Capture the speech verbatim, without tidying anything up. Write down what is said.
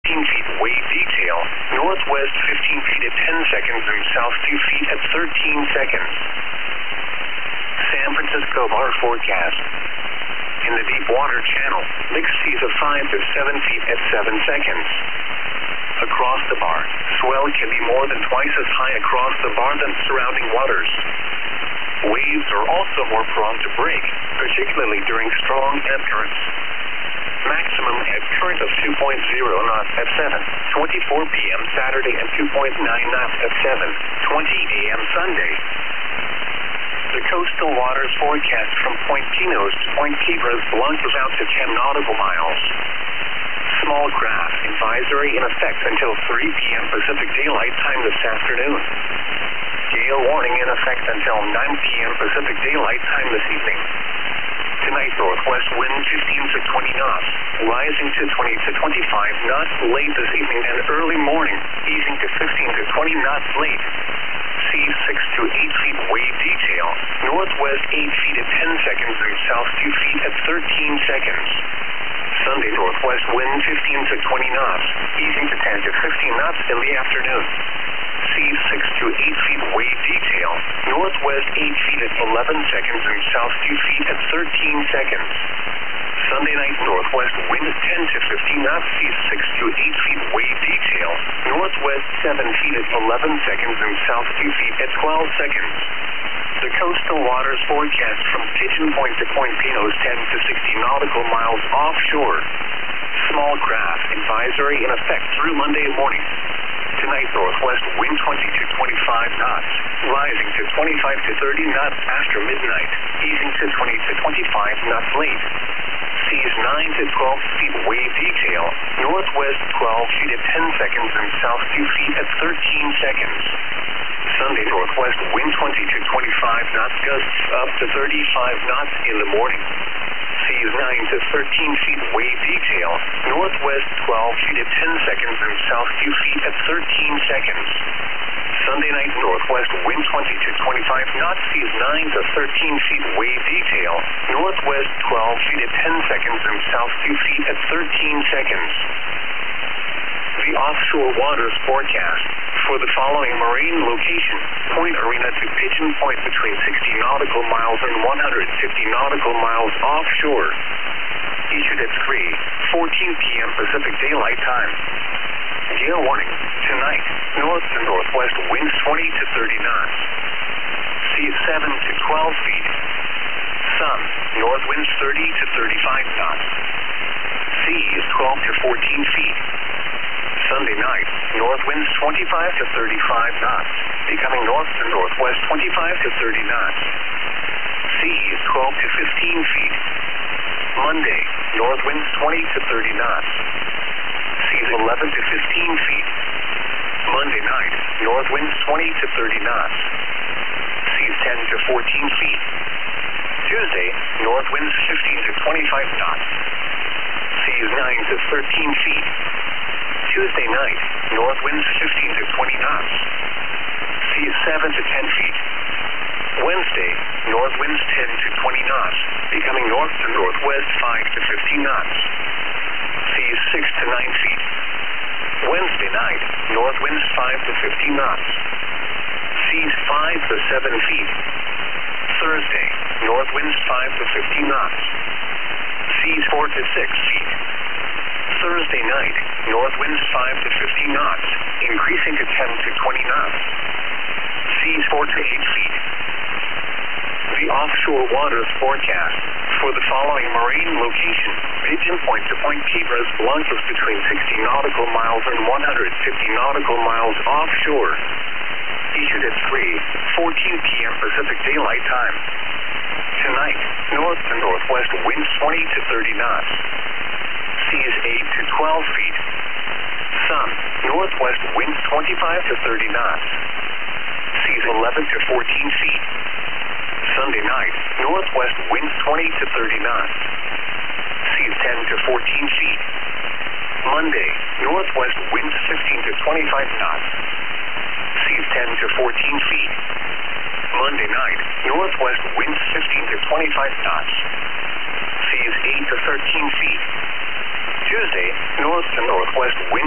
fifteen feet wave detail, northwest fifteen feet at ten seconds and south two feet at thirteen seconds. San Francisco Bar forecast. In the deep water channel, mixed seas of five to seven feet at seven seconds. Across the bar, swell can be more than twice as high across the bar than surrounding waters. Waves are also more prone to break, particularly during strong ebb currents. Maximum ebb current of two point zero knots at seven twenty-four p m Saturday and two point nine knots at seven twenty a m Sunday. The coastal waters forecast from Point Pinos to Point Quibra's Blancos out to ten nautical miles. Small craft advisory in effect until three p m Pacific Daylight Time this afternoon. Gale warning in effect until nine p m Pacific Daylight Time this evening. Tonight, northwest wind fifteen to twenty knots, rising to twenty to twenty-five knots late this evening and early morning, easing to fifteen to twenty knots late. Seas six to eight feet wave detail, northwest eight feet at ten seconds and south two feet at thirteen seconds. Sunday, northwest wind fifteen to twenty knots, easing to ten to fifteen knots in the afternoon. Seas six to eight feet wave detail, northwest eight feet at eleven seconds and south two feet at thirteen seconds. Sunday night, northwest wind ten to fifteen knots, seas six to eight feet wave detail, northwest seven feet at eleven seconds and south two feet at twelve seconds. The coastal waters forecast from Pigeon Point to Point Pinos ten to sixty nautical miles offshore. Small craft advisory in effect through Monday morning. Tonight, northwest wind twenty to twenty-five knots, rising to twenty-five to thirty knots after midnight, easing to twenty to twenty-five knots late. Seas nine to twelve feet wave detail, northwest twelve feet at ten seconds and south two feet at thirteen seconds. Sunday, northwest wind twenty to twenty-five knots, gusts up to thirty-five knots in the morning. Seas nine to thirteen feet wave detail, northwest twelve feet at ten seconds and south two feet at thirteen seconds. Sunday night, northwest wind twenty to twenty-five knots, seas nine to thirteen feet wave detail, northwest twelve feet at ten seconds and south two feet at thirteen seconds. The offshore waters forecast for the following marine location, Point Arena to Pigeon Point between sixty nautical miles and one hundred fifty nautical miles offshore. Issued at three fourteen p m Pacific Daylight Time. Gale warning, tonight, north to northwest winds twenty to thirty knots. Seas seven to twelve feet. Sun, north winds thirty to thirty-five knots. Sea is twelve to fourteen feet. Sunday night, north winds twenty-five to thirty-five knots, becoming north to northwest twenty-five to thirty knots. Sea is twelve to fifteen feet. Monday, north winds twenty to thirty knots. Seas eleven to fifteen feet. Monday night, north winds twenty to thirty knots. Seas ten to fourteen feet. Tuesday, north winds fifteen to twenty-five knots. Seas nine to thirteen feet. Tuesday night, north winds fifteen to twenty knots. Seas seven to ten feet. Wednesday, north winds ten to twenty knots, becoming north to northwest five to fifteen knots. Seas six to nine feet. Wednesday night, north winds five to fifteen knots. Seas five to seven feet. Thursday, north winds five to fifteen knots. Seas four to six feet. Thursday night, north winds five to fifteen knots, increasing to ten to twenty knots. Seas four to eight feet. The offshore waters forecast for the following marine location, Pigeon Point to Point Quibra's Blancos between sixty nautical miles and one hundred fifty nautical miles offshore. Issued at three fourteen p m Pacific Daylight Time. Tonight, north to northwest winds twenty to thirty knots. Seas eight to twelve feet. Sun, northwest winds twenty-five to thirty knots. Seas eleven to fourteen feet. Sunday night, northwest winds twenty to thirty knots. Seas ten to fourteen feet. Monday, northwest winds fifteen to twenty-five knots. Seas ten to fourteen feet. Monday night, northwest winds fifteen to twenty-five knots. Seas eight to thirteen feet. Tuesday, north to northwest winds